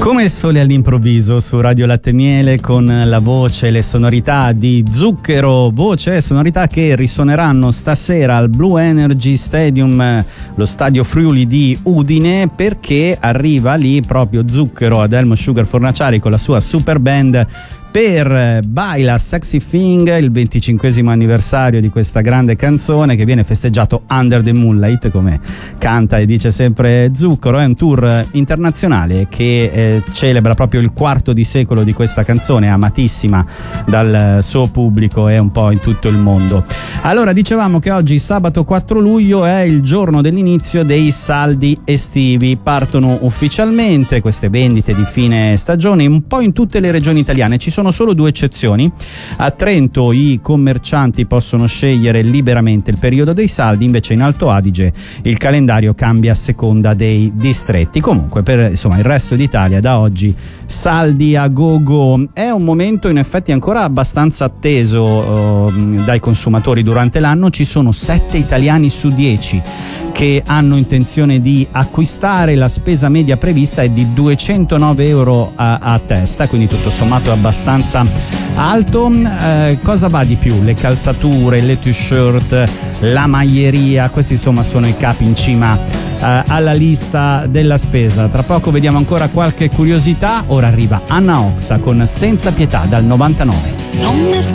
Come il sole all'improvviso su Radio Latte Miele, con la voce e le sonorità di Zucchero, voce e sonorità che risuoneranno stasera al Blue Energy Stadium, lo stadio Friuli di Udine, perché arriva lì proprio Zucchero ad Elmo Sugar Fornaciari con la sua super band per Baila Sexy Thing, il 25esimo anniversario di questa grande canzone che viene festeggiato under the moonlight, come canta e dice sempre Zucchero. È un tour internazionale che celebra proprio il quarto di secolo di questa canzone, amatissima dal suo pubblico e un po' in tutto il mondo. Allora, dicevamo che oggi, sabato 4 luglio, è il giorno dell'inizio dei saldi estivi. Partono ufficialmente queste vendite di fine stagione un po' in tutte le regioni italiane. Ci sono solo due eccezioni. A Trento i commercianti possono scegliere liberamente il periodo dei saldi, invece in Alto Adige il calendario cambia a seconda dei distretti. Comunque, per il resto d'Italia da oggi saldi a go-go. È un momento in effetti ancora abbastanza atteso dai consumatori durante l'anno. Ci sono 7 italiani su 10 che hanno intenzione di acquistare. La spesa media prevista è di 209 euro a testa, quindi tutto sommato è abbastanza alto. Cosa va di più? Le calzature, le t-shirt, la maglieria, questi insomma sono i capi in cima alla lista della spesa. Tra poco vediamo ancora qualche curiosità. Ora arriva Anna Oxa con Senza Pietà dal 99. Non